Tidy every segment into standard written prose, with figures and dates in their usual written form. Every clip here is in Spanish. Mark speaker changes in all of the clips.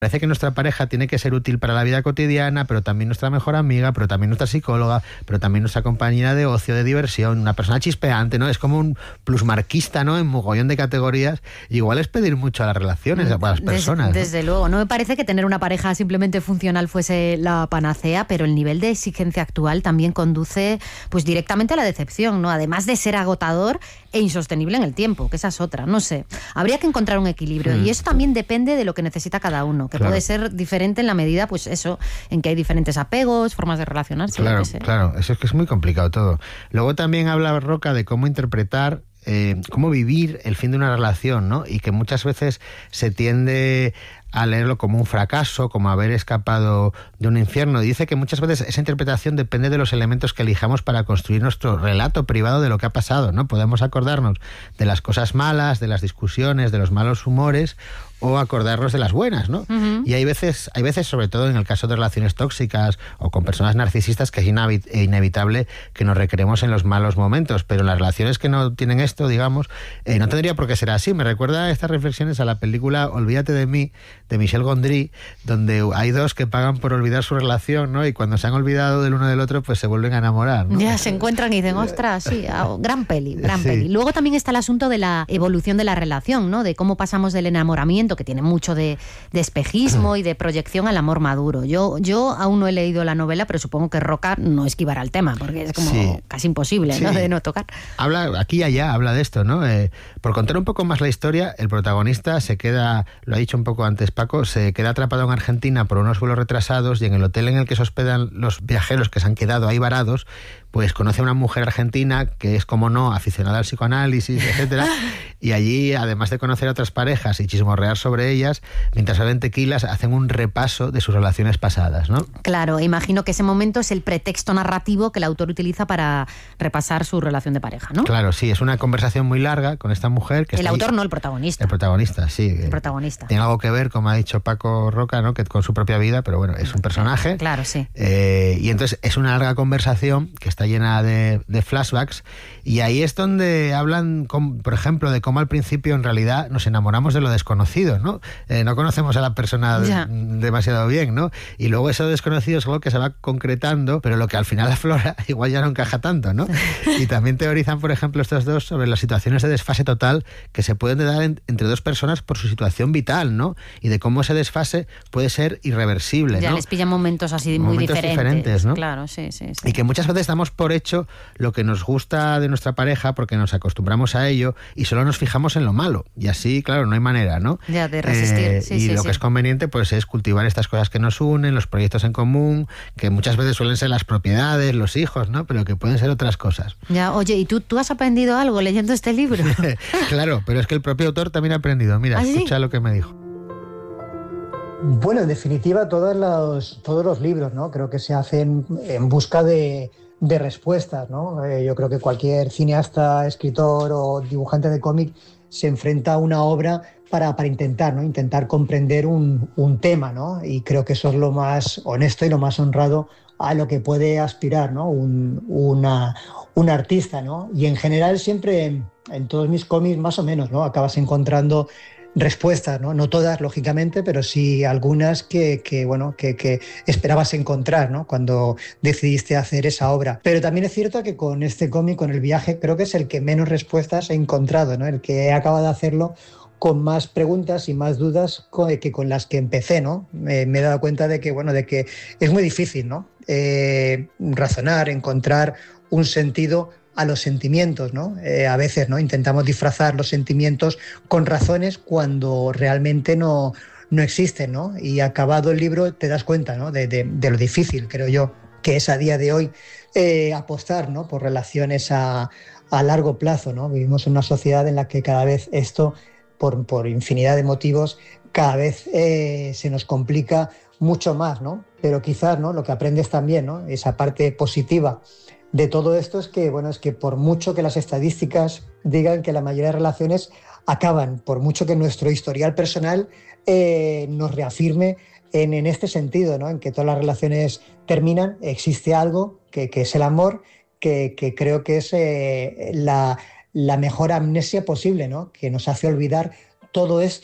Speaker 1: Parece que nuestra pareja tiene que ser útil para la vida cotidiana, pero también nuestra mejor amiga, pero también nuestra psicóloga, pero también nuestra compañera de ocio, de diversión, una persona chispeante, ¿no? Es como un plusmarquista, ¿no? En mogollón de categorías. Y igual es pedir mucho a las relaciones, a las personas.
Speaker 2: Desde luego. No me parece que tener una pareja simplemente funcional fuese la panacea, pero el nivel de exigencia actual también conduce pues directamente a la decepción, ¿no? Además de ser agotador e insostenible en el tiempo, que esa es otra, no sé. Habría que encontrar un equilibrio y eso también depende de lo que necesita cada uno, que puede ser diferente en la medida, pues eso, en que hay diferentes apegos, formas de relacionarse.
Speaker 1: Claro, eso es que es muy complicado todo. Luego también habla Roca de cómo interpretar, cómo vivir el fin de una relación, ¿no? Y que muchas veces se tiende a leerlo como un fracaso, como haber escapado de un infierno. Dice que muchas veces esa interpretación depende de los elementos que elijamos para construir nuestro relato privado de lo que ha pasado, ¿no? Podemos acordarnos de las cosas malas, de las discusiones, de los malos humores, o acordarnos de las buenas, ¿no? Y hay veces, sobre todo en el caso de relaciones tóxicas o con personas narcisistas, que es inevitable que nos recreemos en los malos momentos, pero en las relaciones que no tienen esto, digamos, no tendría por qué ser así. Me recuerda estas reflexiones a la película Olvídate de mí, de Michel Gondry, donde hay dos que pagan por olvidar su relación, ¿no? Y cuando se han olvidado del uno del otro, pues se vuelven a enamorar, ¿no?
Speaker 2: Ya se encuentran y dicen, ostras, sí, gran peli. Luego también está el asunto de la evolución de la relación, ¿no? De cómo pasamos del enamoramiento, que tiene mucho de espejismo y de proyección, al amor maduro. Yo aún no he leído la novela, pero supongo que Roca no esquivará el tema, porque es como casi imposible, ¿no? De no tocar.
Speaker 1: Habla aquí y allá, habla de esto, ¿no? Por contar un poco más la historia, el protagonista se queda, lo ha dicho un poco antes Paco, se queda atrapado en Argentina por unos vuelos retrasados, y en el hotel en el que se hospedan los viajeros que se han quedado ahí varados, pues conoce a una mujer argentina que es, como no, aficionada al psicoanálisis, etcétera, y allí, además de conocer a otras parejas y chismorrear sobre ellas, mientras beben tequilas, hacen un repaso de sus relaciones pasadas, ¿no?
Speaker 2: Claro, imagino que ese momento es el pretexto narrativo que el autor utiliza para repasar su relación de pareja, ¿no?
Speaker 1: Claro, sí, es una conversación muy larga con esta mujer. Que
Speaker 2: el autor, no el protagonista.
Speaker 1: El protagonista, sí.
Speaker 2: El protagonista.
Speaker 1: Tiene algo que ver, como ha dicho Paco Roca, ¿no? Que con su propia vida, pero bueno, es un personaje.
Speaker 2: Claro, sí.
Speaker 1: Y entonces es una larga conversación que está llena de flashbacks, y ahí es donde hablan, por ejemplo, de cómo al principio en realidad nos enamoramos de lo desconocido, ¿no? No conocemos a la persona demasiado bien, ¿no? Y luego eso desconocido es algo que se va concretando, pero lo que al final aflora igual ya no encaja tanto, ¿no? Y también teorizan, por ejemplo, estos dos sobre las situaciones de desfase total que se pueden dar entre dos personas por su situación vital, ¿no? Y de cómo ese desfase puede ser irreversible, ¿no?
Speaker 2: Ya les pillan momentos así muy
Speaker 1: diferentes, ¿no?
Speaker 2: Claro, sí.
Speaker 1: Y que muchas veces damos por hecho lo que nos gusta de nuestra pareja porque nos acostumbramos a ello y solo nos fijamos en lo malo. Y así, claro, no hay manera, ¿no?
Speaker 2: Ya, de resistir.
Speaker 1: Y lo que es conveniente, pues, es cultivar estas cosas que nos unen, los proyectos en común, que muchas veces suelen ser las propiedades, los hijos, ¿no? Pero que pueden ser otras cosas.
Speaker 2: Ya, oye, ¿y tú has aprendido algo leyendo este libro?
Speaker 1: Claro, pero es que el propio autor también ha aprendido. Mira, escucha lo que me dijo.
Speaker 3: Bueno, en definitiva, todos los libros, ¿no? Creo que se hacen en busca de respuestas, ¿no? Yo creo que cualquier cineasta, escritor o dibujante de cómic se enfrenta a una obra para intentar, ¿no? Intentar comprender un tema, ¿no? Y creo que eso es lo más honesto y lo más honrado a lo que puede aspirar, ¿no? Un artista, ¿no? Y en general siempre en todos mis cómics, más o menos, ¿no? Acabas encontrando respuestas, ¿no? No todas, lógicamente, pero sí algunas que esperabas encontrar, ¿no? Cuando decidiste hacer esa obra. Pero también es cierto que con este cómic, con El viaje, creo que es el que menos respuestas he encontrado, ¿no? El que he acabado de hacerlo con más preguntas y más dudas que con las que empecé, ¿no? Me he dado cuenta de que es muy difícil, ¿no? Razonar, encontrar un sentido a los sentimientos, ¿no? A veces, ¿no? Intentamos disfrazar los sentimientos con razones cuando realmente no existen, ¿no? Y acabado el libro te das cuenta, ¿no? De lo difícil, creo yo, que es a día de hoy apostar, ¿no? Por relaciones a largo plazo, ¿no? Vivimos en una sociedad en la que cada vez esto, por infinidad de motivos, cada vez se nos complica mucho más, ¿no? Pero quizás, ¿no? Lo que aprendes también, ¿no? Esa parte positiva de todo esto es que por mucho que las estadísticas digan que la mayoría de relaciones acaban, por mucho que nuestro historial personal nos reafirme en este sentido, ¿no? En que todas las relaciones terminan, existe algo que es el amor, que creo que es la mejor amnesia posible, ¿no? Que nos hace olvidar todo esto,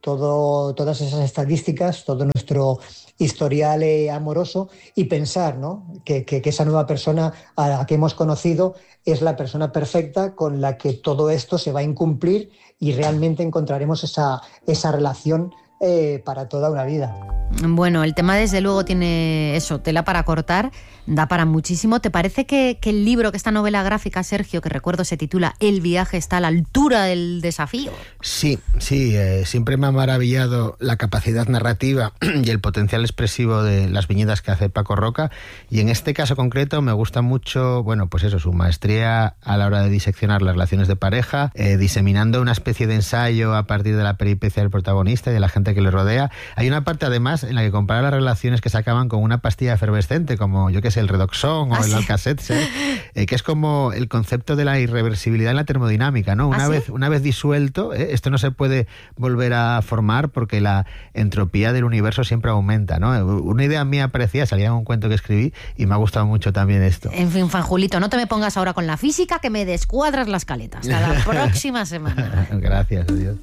Speaker 3: todas esas estadísticas, todo nuestro historial amoroso y pensar, ¿no?, que esa nueva persona a la que hemos conocido es la persona perfecta con la que todo esto se va a incumplir y realmente encontraremos esa relación para toda una vida.
Speaker 2: Bueno, el tema desde luego tiene eso, tela para cortar, da para muchísimo. ¿Te parece que el libro, que esta novela gráfica, Sergio, que recuerdo se titula El viaje, está a la altura del desafío?
Speaker 1: Sí, siempre me ha maravillado la capacidad narrativa y el potencial expresivo de las viñetas que hace Paco Roca, y en este caso concreto me gusta mucho, bueno, pues eso, su maestría a la hora de diseccionar las relaciones de pareja, diseminando una especie de ensayo a partir de la peripecia del protagonista y de la gente que le rodea. Hay una parte además en la que compara las relaciones que se acaban con una pastilla efervescente, como yo que sé, el Redoxon o el Alka-Seltzer, que es como el concepto de la irreversibilidad en la termodinámica, ¿no? Una vez disuelto, esto no se puede volver a formar porque la entropía del universo siempre aumenta, ¿no? Una idea mía parecía, salía en un cuento que escribí y me ha gustado mucho también esto.
Speaker 2: En fin, Fanjulito, no te me pongas ahora con la física, que me descuadras las caletas. Hasta la próxima semana.
Speaker 1: Gracias, adiós.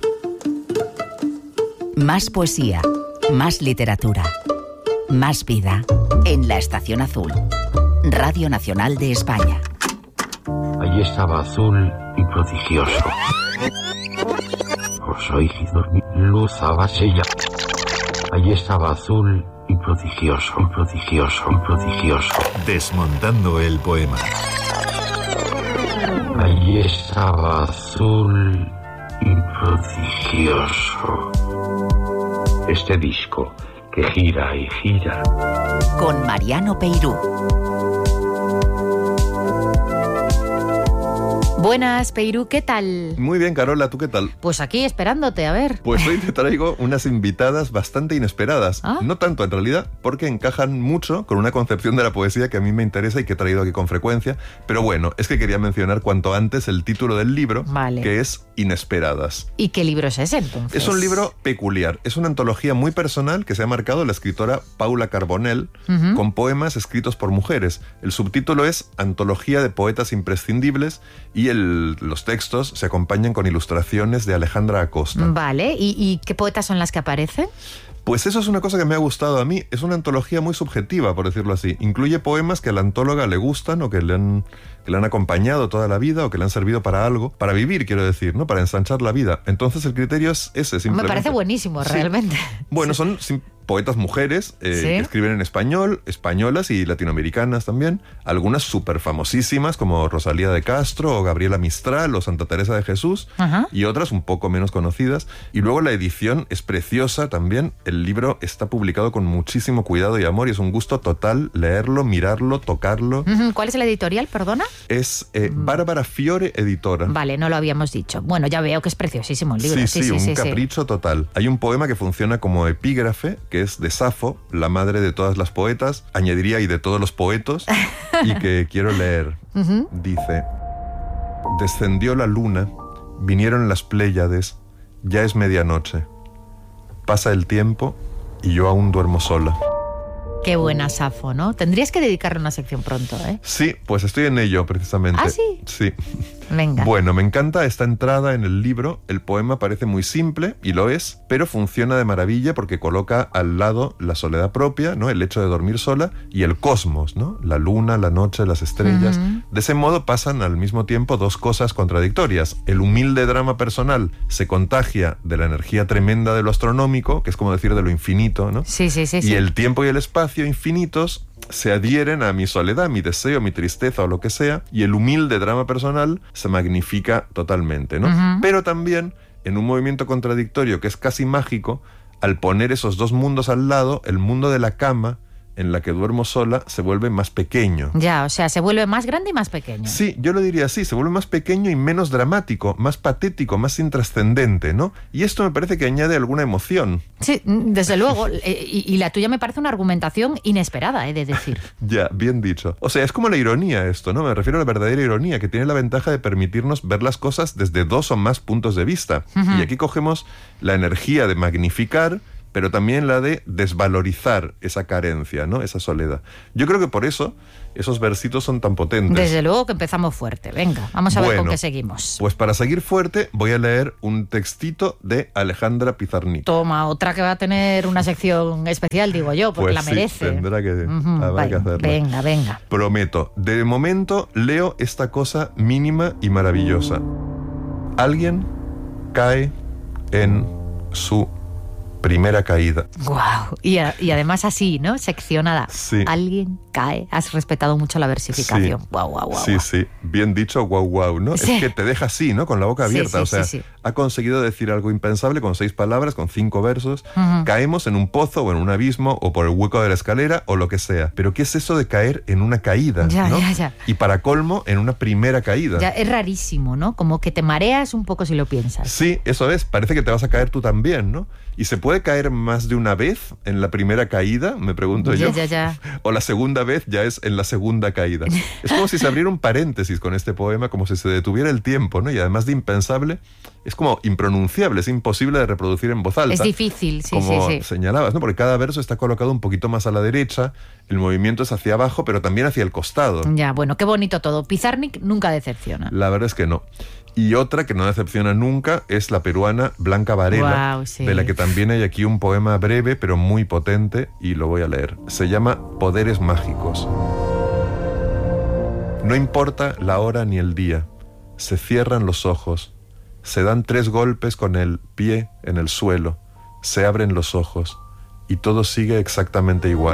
Speaker 4: Más poesía, más literatura, más vida en La Estación Azul, Radio Nacional de España.
Speaker 5: Allí estaba azul y prodigioso. Os oí dormir, luz abasella. Allí estaba azul y prodigioso, prodigioso, prodigioso.
Speaker 6: Desmontando el poema.
Speaker 5: Allí estaba azul y prodigioso. Este disco que gira y gira.
Speaker 4: Con Mariano Peirú.
Speaker 2: Buenas, Peirú, ¿qué tal?
Speaker 7: Muy bien, Carola, ¿tú qué tal?
Speaker 2: Pues aquí esperándote, a ver.
Speaker 7: Pues hoy te traigo unas invitadas bastante inesperadas. No tanto en realidad, porque encajan mucho con una concepción de la poesía que a mí me interesa y que he traído aquí con frecuencia. Pero bueno, es que quería mencionar cuanto antes el título del libro, que es Inesperadas.
Speaker 2: ¿Y qué libro es ese, entonces?
Speaker 7: Es un libro peculiar. Es una antología muy personal que se ha marcado la escritora Paula Carbonell, con poemas escritos por mujeres. El subtítulo es Antología de poetas imprescindibles y los textos se acompañan con ilustraciones de Alejandra Acosta.
Speaker 2: Vale, ¿y qué poetas son las que aparecen?
Speaker 7: Pues eso es una cosa que me ha gustado a mí. Es una antología muy subjetiva, por decirlo así. Incluye poemas que a la antóloga le gustan o que le han acompañado toda la vida o que le han servido para algo, para vivir, quiero decir, ¿no? Para ensanchar la vida. Entonces el criterio es ese, simplemente.
Speaker 2: Me parece buenísimo, realmente.
Speaker 7: Bueno, son poetas mujeres que escriben en español, españolas y latinoamericanas también. Algunas súper famosísimas como Rosalía de Castro o Gabriela Mistral o Santa Teresa de Jesús, y otras un poco menos conocidas. Y luego la edición es preciosa también. El libro está publicado con muchísimo cuidado y amor y es un gusto total leerlo, mirarlo, tocarlo.
Speaker 2: ¿Cuál es la editorial, perdona?
Speaker 7: Es Bárbara Fiore Editora.
Speaker 2: Vale, no lo habíamos dicho. Bueno, ya veo que es preciosísimo el libro.
Speaker 7: Sí, un capricho total. Hay un poema que funciona como epígrafe, que es de Safo, la madre de todas las poetas, añadiría y de todos los poetos, y que quiero leer. Dice: descendió la luna, vinieron las Pléyades, ya es medianoche. Pasa el tiempo y yo aún duermo sola.
Speaker 2: Qué buena Safo, ¿no? Tendrías que dedicarle una sección pronto, ¿eh?
Speaker 7: Sí, pues estoy en ello, precisamente.
Speaker 2: ¿Ah, sí?
Speaker 7: Sí.
Speaker 2: Venga.
Speaker 7: Bueno, me encanta esta entrada en el libro. El poema parece muy simple, y lo es, pero funciona de maravilla porque coloca al lado la soledad propia, ¿no? El hecho de dormir sola, y el cosmos, ¿no? La luna, la noche, las estrellas. De ese modo pasan al mismo tiempo dos cosas contradictorias. El humilde drama personal se contagia de la energía tremenda de lo astronómico, que es como decir de lo infinito, ¿no?
Speaker 2: Sí.
Speaker 7: Y el tiempo y el espacio infinitos se adhieren a mi soledad, mi deseo, mi tristeza o lo que sea, y el humilde drama personal se magnifica totalmente, ¿no? Pero también, en un movimiento contradictorio que es casi mágico, al poner esos dos mundos al lado, el mundo de la cama, en la que duermo sola, se vuelve más pequeño.
Speaker 2: Ya, o sea, se vuelve más grande y más pequeño.
Speaker 7: Sí, yo lo diría así, se vuelve más pequeño y menos dramático, más patético, más intrascendente, ¿no? Y esto me parece que añade alguna emoción.
Speaker 2: Sí, desde luego. Y la tuya me parece una argumentación inesperada, he de decir.
Speaker 7: Ya, bien dicho. O sea, es como la ironía esto, ¿no? Me refiero a la verdadera ironía, que tiene la ventaja de permitirnos ver las cosas desde dos o más puntos de vista. Y aquí cogemos la energía de magnificar pero también la de desvalorizar esa carencia, ¿no? Esa soledad. Yo creo que por eso esos versitos son tan potentes.
Speaker 2: Desde luego que empezamos fuerte. Venga, vamos a ver con qué seguimos.
Speaker 7: Pues para seguir fuerte voy a leer un textito de Alejandra Pizarnik.
Speaker 2: Toma, otra que va a tener una sección especial, digo yo, porque
Speaker 7: pues
Speaker 2: la merece.
Speaker 7: Sí, tendrá que, habrá que hacerlo.
Speaker 2: Venga, venga.
Speaker 7: Prometo, de momento leo esta cosa mínima y maravillosa. Alguien cae en su primera caída.
Speaker 2: Guau. Y además así, ¿no? Seccionada.
Speaker 7: Sí.
Speaker 2: Alguien cae. Has respetado mucho la versificación.
Speaker 7: Sí.
Speaker 2: Guau, guau, guau.
Speaker 7: Sí, sí. Bien dicho, guau, guau, ¿no?
Speaker 2: Sí.
Speaker 7: Es que te deja así, ¿no? Con la boca abierta.
Speaker 2: Sí,
Speaker 7: o sea,
Speaker 2: sí.
Speaker 7: ha conseguido decir algo impensable con 6 palabras, con 5 versos. Caemos en un pozo o en un abismo o por el hueco de la escalera o lo que sea. Pero ¿qué es eso de caer en una caída?
Speaker 2: Ya,
Speaker 7: ¿no?
Speaker 2: ya.
Speaker 7: Y para colmo, en una primera caída.
Speaker 2: Ya, es rarísimo, ¿no? Como que te mareas un poco si lo piensas.
Speaker 7: Sí, eso es. Parece que te vas a caer tú también, ¿no? ¿Y se puede caer más de una vez en la primera caída? Me pregunto yo.
Speaker 2: Ya.
Speaker 7: O la segunda vez ya es en la segunda caída. Es como si se abriera un paréntesis con este poema, como si se detuviera el tiempo, ¿no? Y además de impensable, es como impronunciable, es imposible de reproducir en voz alta.
Speaker 2: Es difícil, sí,
Speaker 7: como
Speaker 2: sí.
Speaker 7: señalabas, ¿no? Porque cada verso está colocado un poquito más a la derecha, el movimiento es hacia abajo, pero también hacia el costado.
Speaker 2: Ya, bueno, qué bonito todo. Pizarnik nunca decepciona.
Speaker 7: La verdad es que no. Y otra que no decepciona nunca es la peruana Blanca Varela,
Speaker 2: Wow, sí.
Speaker 7: de la que también hay aquí un poema breve pero muy potente y lo voy a leer. Se llama Poderes Mágicos. No importa la hora ni el día, se cierran los ojos, se dan 3 golpes con el pie en el suelo, se abren los ojos y todo sigue exactamente igual.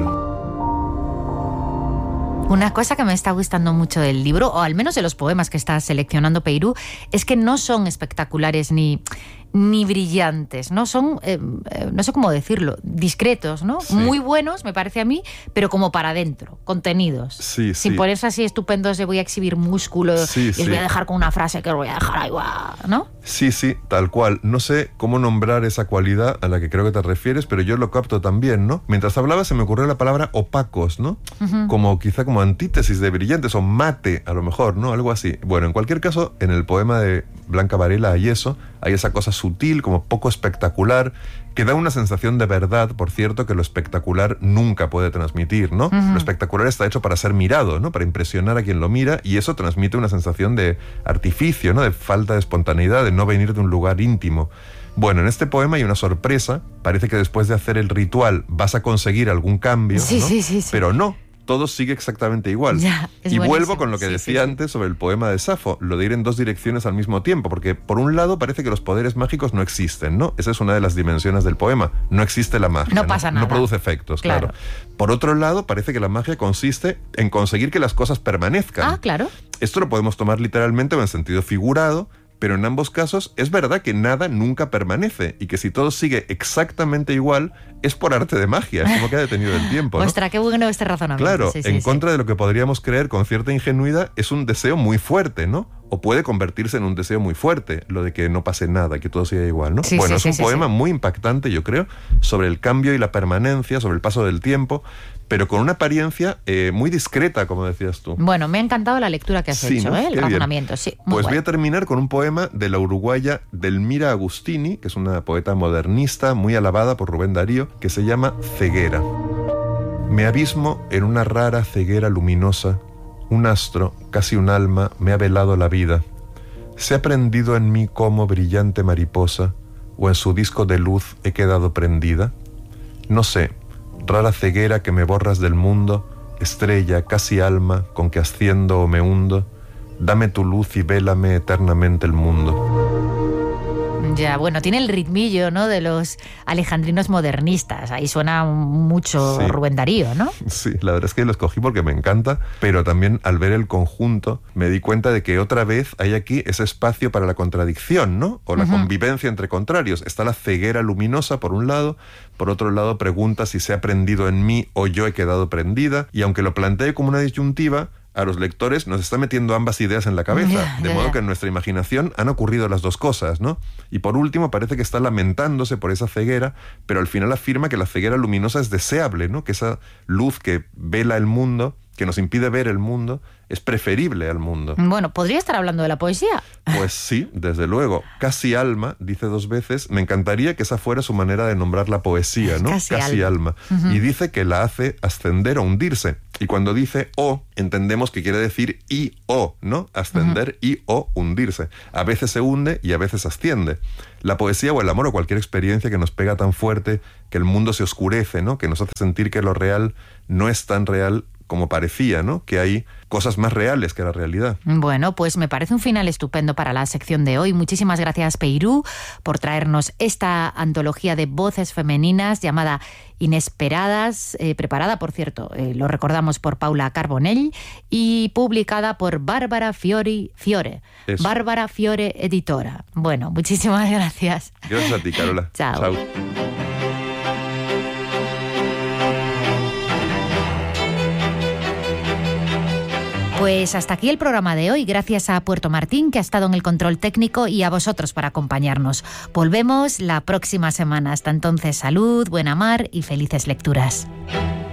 Speaker 2: Una cosa que me está gustando mucho del libro, o al menos de los poemas que está seleccionando Peirú, es que no son espectaculares ni brillantes, ¿no? Son, no sé cómo decirlo, discretos, ¿no?
Speaker 7: Sí.
Speaker 2: Muy buenos, me parece a mí, pero como para adentro, contenidos.
Speaker 7: Sí,
Speaker 2: Sin
Speaker 7: sí.
Speaker 2: ponerse así estupendos de voy a exhibir músculo
Speaker 7: Sí,
Speaker 2: y
Speaker 7: sí.
Speaker 2: os voy a dejar con una frase que os voy a dejar ahí, ¿no?
Speaker 7: Sí, tal cual. No sé cómo nombrar esa cualidad a la que creo que te refieres, pero yo lo capto también, ¿no? Mientras hablaba se me ocurrió la palabra opacos, ¿no? Como quizá como antítesis de brillantes o mate, a lo mejor, ¿no? Algo así. Bueno, en cualquier caso, en el poema de Blanca Varela hay eso, hay esa cosa sutil, como poco espectacular, que da una sensación de verdad, por cierto, que lo espectacular nunca puede transmitir, ¿no? Lo espectacular está hecho para ser mirado, ¿no? Para impresionar a quien lo mira, y eso transmite una sensación de artificio, ¿no? De falta de espontaneidad, de no venir de un lugar íntimo. Bueno, en este poema hay una sorpresa. Parece que después de hacer el ritual vas a conseguir algún cambio,
Speaker 2: Sí,
Speaker 7: ¿no?
Speaker 2: sí.
Speaker 7: Pero no. Todo sigue exactamente igual.
Speaker 2: Ya, es
Speaker 7: y vuelvo
Speaker 2: buenísimo.
Speaker 7: con lo que
Speaker 2: Sí,
Speaker 7: decía
Speaker 2: sí.
Speaker 7: antes sobre el poema de Safo, lo de ir en 2 direcciones al mismo tiempo, porque por un lado parece que los poderes mágicos no existen, ¿no? Esa es una de las dimensiones del poema. No existe la magia.
Speaker 2: No pasa nada.
Speaker 7: No produce efectos,
Speaker 2: Claro.
Speaker 7: claro. Por otro lado, parece que la magia consiste en conseguir que las cosas permanezcan.
Speaker 2: Ah, claro.
Speaker 7: Esto lo podemos tomar literalmente o en sentido figurado, pero en ambos casos es verdad que nada nunca permanece y que si todo sigue exactamente igual es por arte de magia, es como que ha detenido el tiempo, ¿no?
Speaker 2: Ostras, qué bueno este razonamiento.
Speaker 7: Claro,
Speaker 2: Sí,
Speaker 7: en contra de lo que podríamos creer con cierta ingenuidad, es un deseo muy fuerte, ¿no? O puede convertirse en un deseo muy fuerte, lo de que no pase nada, que todo siga igual, ¿no?
Speaker 2: Sí,
Speaker 7: bueno,
Speaker 2: sí,
Speaker 7: es
Speaker 2: sí,
Speaker 7: un poema
Speaker 2: sí.
Speaker 7: muy impactante, yo creo, sobre el cambio y la permanencia, sobre el paso del tiempo, pero con una apariencia muy discreta, como decías tú.
Speaker 2: Bueno, me ha encantado la lectura que has
Speaker 7: Sí,
Speaker 2: hecho,
Speaker 7: ¿no?
Speaker 2: el
Speaker 7: Qué bien.
Speaker 2: razonamiento. Sí, muy
Speaker 7: Pues voy
Speaker 2: bueno.
Speaker 7: a terminar con un poema de la uruguaya Delmira Agustini, que es una poeta modernista muy alabada por Rubén Darío, que se llama Ceguera. Me abismo en una rara ceguera luminosa, un astro, casi un alma, me ha velado la vida. ¿Se ha prendido en mí como brillante mariposa, o en su disco de luz he quedado prendida? No sé, rara ceguera que me borras del mundo, estrella, casi alma, con que asciendo o me hundo, dame tu luz y vélame eternamente el mundo.
Speaker 2: Ya, bueno, tiene el ritmillo, ¿no?, de los alejandrinos modernistas. Ahí suena mucho
Speaker 7: Sí.
Speaker 2: Rubén Darío, ¿no?
Speaker 7: Sí, la verdad es que lo escogí porque me encanta, pero también al ver el conjunto me di cuenta de que otra vez hay aquí ese espacio para la contradicción, ¿no? O la convivencia entre contrarios. Está la ceguera luminosa por un lado, por otro lado pregunta si se ha prendido en mí o yo he quedado prendida, y aunque lo plantee como una disyuntiva, a los lectores nos está metiendo ambas ideas en la cabeza, de modo que en nuestra imaginación han ocurrido las dos cosas, ¿no? Y por último parece que está lamentándose por esa ceguera, pero al final afirma que la ceguera luminosa es deseable, ¿no? Que esa luz que vela el mundo que nos impide ver el mundo, es preferible al mundo.
Speaker 2: Bueno, ¿podría estar hablando de la poesía?
Speaker 7: Pues sí, desde luego. Casi alma, dice 2 veces, me encantaría que esa fuera su manera de nombrar la poesía, ¿no? Casi alma. Y dice que la hace ascender o hundirse. Y cuando dice o, entendemos que quiere decir y o, ¿no? Ascender y o hundirse. A veces se hunde y a veces asciende. La poesía o el amor o cualquier experiencia que nos pega tan fuerte que el mundo se oscurece, ¿no? Que nos hace sentir que lo real no es tan real como parecía, ¿no? Que hay cosas más reales que la realidad.
Speaker 2: Bueno, pues me parece un final estupendo para la sección de hoy. Muchísimas gracias, Peirú, por traernos esta antología de voces femeninas llamada Inesperadas, preparada, por cierto, lo recordamos, por Paula Carbonell y publicada por Bárbara Fiore. Eso. Bárbara Fiore, editora. Bueno, muchísimas gracias.
Speaker 7: Gracias a ti, Carola.
Speaker 2: Chao.
Speaker 7: Chao.
Speaker 2: Pues hasta aquí el programa de hoy, gracias a Puerto Martín, que ha estado en el control técnico, y a vosotros por acompañarnos. Volvemos la próxima semana. Hasta entonces, salud, buena mar y felices lecturas.